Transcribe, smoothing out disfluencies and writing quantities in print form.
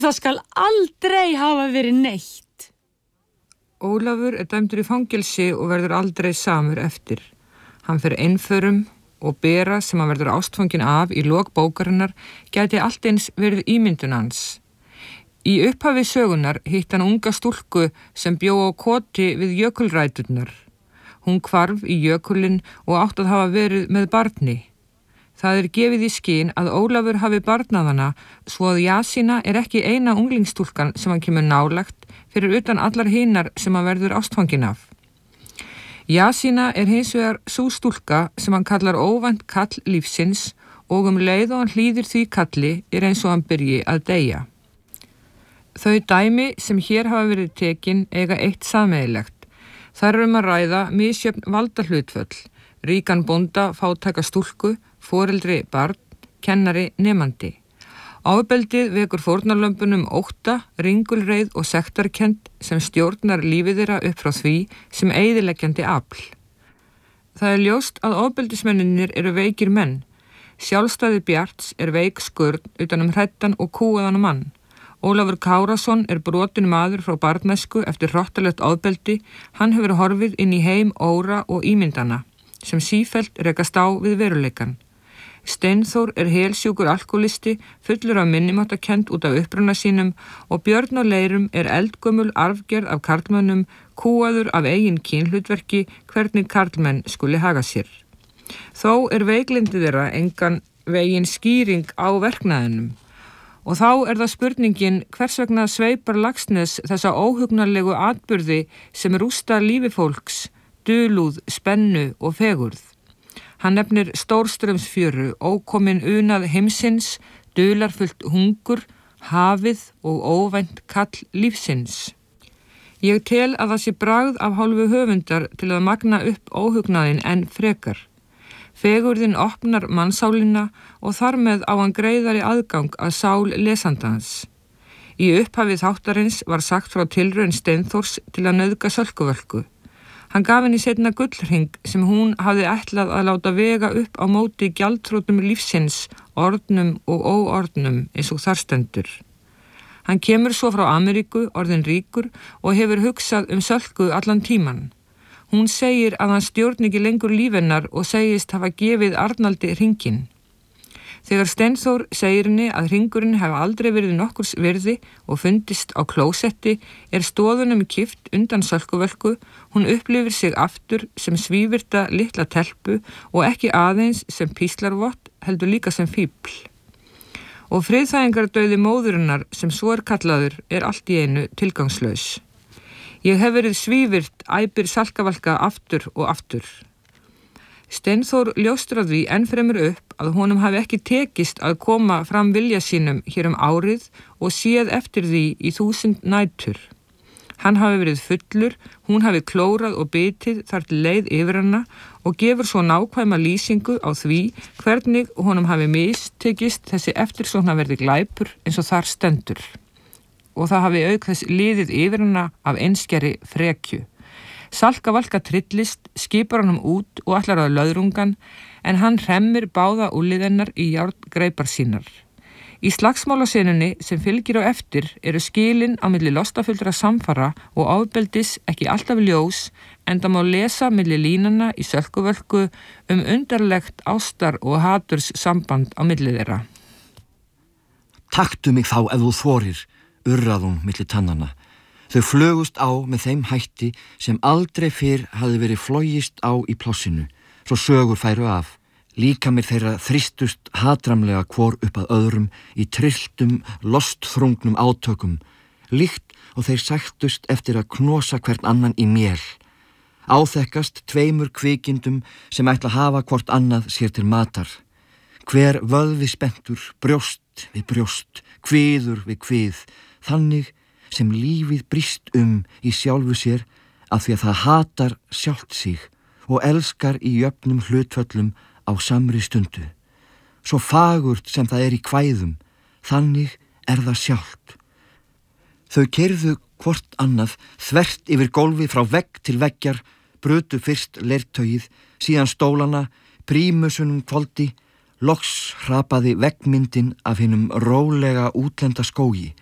Það skal aldrei hafa verið neitt. Ólafur dæmdur í fangelsi og verður aldrei samur eftir. Hann fer einförum og Bera sem hann verður ástfangin af í lok bókarinnar gæti allt eins verið ímyndun hans. Í upphafi sögunar hitt hann unga stúlku sem bjó á koti við jökulræturnar. Hún hvarf í jökulinn og átt að hafa verið með barni. Það gefið í skyn að Ólafur hafi barnað hana svo að Jasína ekki eina unglingsstúlkan sem hann kemur nálægt fyrir utan allar hinar sem hann verður ástfangin af. Jasína hins vegar sú stúlka sem hann kallar óvænt kall lífsins og leið og hann hlýðir því kalli eins og hann byrji að deyja. Þau dæmi sem hér hafa verið tekin eiga eitt sameiginlegt. Þar að ræða misjöfn valdahlutföll, ríkan bónda fátæka stúlku, foreldri barn, kennari nemandi. Ofbeldið vekur fórnarlömbunum ótta, ringulreið og sektarkennd sem stjórnar lífið þeirra upp frá því sem eyðileggjandi afl. Það ljóst að ofbeldismennirnir eru veikir menn. Sjálfstæði Bjarts veik skurn utan hræddan og kúaðan mann. Ólafur Kárason brotinn maður frá barnæsku eftir hrottalegt ofbeldi. Hann hefur horfið inn í heim óra og ímyndana sem sífellt rekast á við veruleikan. Steinþór helsjúkur alkoholisti, fullur af minnimáttakennd út af uppruna sínum og Björn á Leirum eldgömul arfgerð af karlmönnum, kúaður af eigin kynhlutverki hvernig karlmenn skuli haga sér. Þó veiklyndi þeirra engan veginn skýring á verknaðinum. Og þá það spurningin hvers vegna sveipar Laxness þessa óhugnarlegu atburði sem rústa lífi fólks, dulúð, spennu og fegurð. Hann nefnir stórstraumsfjöru, ókomin unað heimsins, dularfullt hungur, hafið og óvænt kall lífsins. Ég tel að það sé bragð af hálfu höfundar til að magna upp óhugnaðin enn frekar. Fegurðin opnar mannsálina og þar með á hann greiðari aðgang að sál lesandans. Í upphafi þáttarins var sagt frá tilraun Steinþórs til að nauðga Sölkuvölku. Hann gaf henni seinna gullhring sem hún hafði ætlað að láta vega upp á móti gjaldþrotum lífsins, orðnum og óorðnum eins og þar stendur. Hann kemur svo frá Ameríku, orðinn ríkur og hefur hugsað Sölku allan tíman. Hún segir að hann stjórni ekki lengur líf hennar og segist hafa gefið Arnaldi hringinn. Þegar Steinþór segir henni að hringurinn hafi aldrei verið nokkurs virði og fundist á klósetti stoðunum kippt undan Sölkuvölku, hún upplifir sig aftur sem svívirta litla telpu og ekki aðeins sem píslarvott heldur líka sem fíbl. Og friðþægingardauði móðurinnar sem svo kallaður allt í einu tilgangslaus. Ég hef verið svívirt, æpir Salkavalka aftur og aftur. Steinþór ljóstrar því ennfremur upp að honum hafi ekki tekist að koma fram vilja sínum hér árið og séð eftir því í 1000 nætur. Hann hafi verið fullur, hún hafi klórað og bitið þar til leið yfir hana og gefur svo nákvæma lýsingu á því hvernig honum hafi mistekist þessi eftirsóknarverði glæpur eins og þar stendur. Og það hafi auk þess liðið yfir hana af einskeri frekju. Salkavalka trillist, skipar honum út og ætlar að löðrungan, en hann hremmir báða úlið hennar í járngreipar sínar. Í slagsmálasenunni sem fylgir á eftir skilin á milli lostafullra samfara og ofbeldis ekki alltaf ljós, enda má lesa milli línanna í Sölkuvölku undarlegt ástar- og haturs samband á milli þeirra. Taktu mig þá ef þú þorir, urrað hún milli tannanna. Þau flögust á með þeim hætti sem aldrei fyrr hafði verið flogist á í plássinu, svo sögur færu af. Líkamir þeirra þrýstust hatramlega hvor upp að öðrum í trylltum, lostþrungnum átökum, líkt og þeir sættust eftir að knosa hvern annan í mél. Áþekkast tveimur kvikindum sem ætla að hafa hvort annað sér til matar. Hver vöðvi spenntur, brjóst við brjóst, kviður við kvið, þannig sem lífið brýst í sjálfu sér af því að það hatar sjálft sig og elskar í jöfnum hlutföllum á samri stundu. Svo fagurt sem það í kvæðum, þannig það sjálft. Þau keyrðu hvort annað þvert yfir gólfi frá vegg til veggjar, brutu fyrst leirtaugið, síðan stólana, prímusunum kvöldi, loks hrapaði veggmyndin af hinum rólega útlenda skógi,